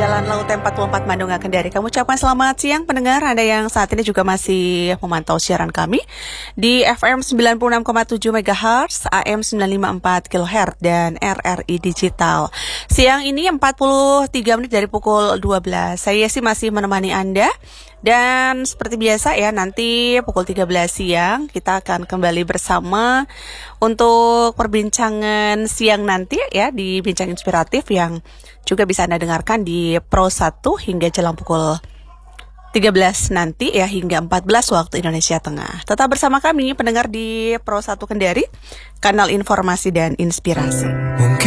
Jalan Laut M44 Mandunga Kendari. Kami ucapkan selamat siang pendengar Anda yang saat ini juga masih memantau siaran kami di FM 96,7 MHz, AM 954 kHz dan RRI Digital. Siang ini 43 menit dari pukul 12. Saya sih masih menemani Anda. Dan seperti biasa ya, nanti pukul 13 siang kita akan kembali bersama untuk perbincangan siang nanti ya, di Bincang Inspiratif yang juga bisa Anda dengarkan di Pro 1 hingga jelang pukul 13 nanti ya, hingga 14 waktu Indonesia Tengah. Tetap bersama kami pendengar di Pro 1 Kendari, kanal informasi dan inspirasi. Mungkin